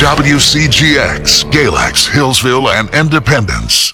WCGX, Galax, Hillsville, and Independence.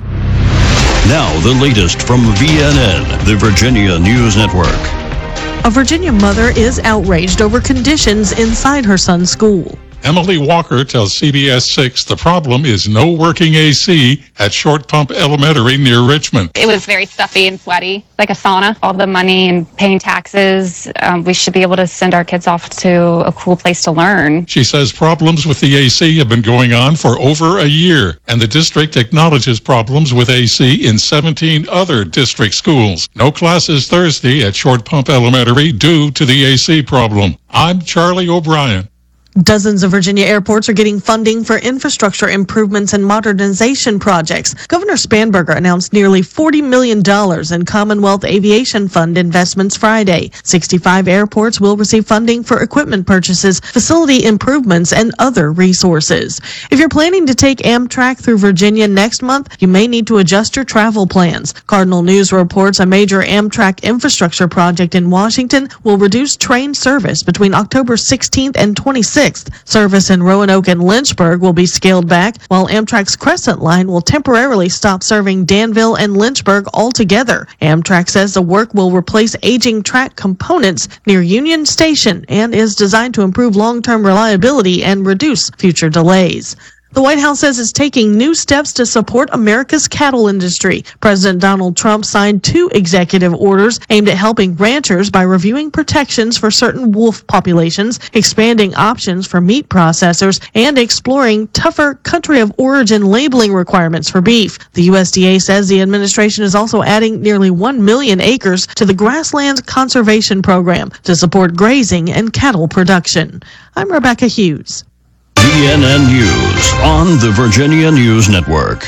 Now, the latest from VNN, the Virginia News Network. A Virginia mother is outraged over conditions inside her son's school. Emily Walker tells CBS 6 the problem is no working AC at Short Pump Elementary near Richmond. It was very stuffy and sweaty, like a sauna. All the money and paying taxes, we should be able to send our kids off to a cool place to learn. She says problems with the AC have been going on for over a year, and the district acknowledges problems with AC in 17 other district schools. No classes Thursday at Short Pump Elementary due to the AC problem. I'm Charlie O'Brien. Dozens of Virginia airports are getting funding for infrastructure improvements and modernization projects. Governor Spanberger announced nearly $40 million in Commonwealth Aviation Fund investments Friday. 65 airports will receive funding for equipment purchases, facility improvements, and other resources. If you're planning to take Amtrak through Virginia next month, you may need to adjust your travel plans. Cardinal News reports a major Amtrak infrastructure project in Washington will reduce train service between October 16th and 26th. Service in Roanoke and Lynchburg will be scaled back, while Amtrak's Crescent Line will temporarily stop serving Danville and Lynchburg altogether. Amtrak says the work will replace aging track components near Union Station and is designed to improve long-term reliability and reduce future delays. The White House says it's taking new steps to support America's cattle industry. President Donald Trump signed 2 executive orders aimed at helping ranchers by reviewing protections for certain wolf populations, expanding options for meat processors, and exploring tougher country of origin labeling requirements for beef. The USDA says the administration is also adding nearly 1 million acres to the Grasslands Conservation Program to support grazing and cattle production. I'm Rebecca Hughes. VNN News on the Virginia News Network.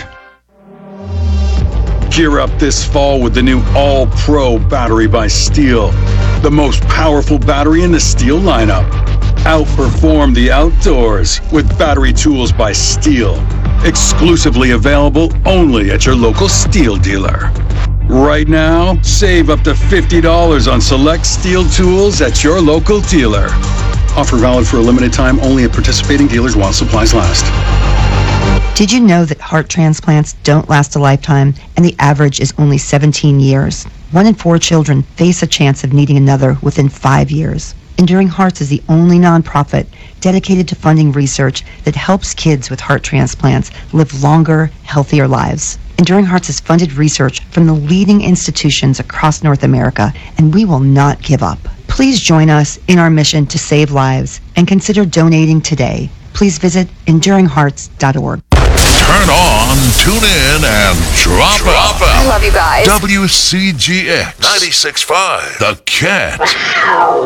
Gear up this fall with the new All-Pro battery by Steel, the most powerful battery in the Steel lineup. Outperform the outdoors with battery tools by Steel, exclusively available only at your local Steel dealer. Right now, save up to $50 on select Steel tools at your local dealer. Offer valid for a limited time only at participating dealers while supplies last. Did you know that heart transplants don't last a lifetime and the average is only 17 years? 1 in 4 children face a chance of needing another within 5 years. Enduring Hearts is the only nonprofit dedicated to funding research that helps kids with heart transplants live longer, healthier lives. Enduring Hearts has funded research from the leading institutions across North America, and we will not give up. Please join us in our mission to save lives and consider donating today. Please visit EnduringHearts.org. Turn on, tune in, and drop out. I love you guys. WCGX 96.5, The Cat.